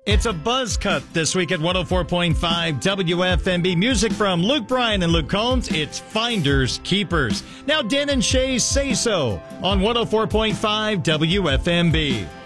It's a buzz cut this week at 104.5 WFMB. Music from Luke Bryan and Luke Combs. It's Finders Keepers. Now, Dan and Shay Say So on 104.5 WFMB.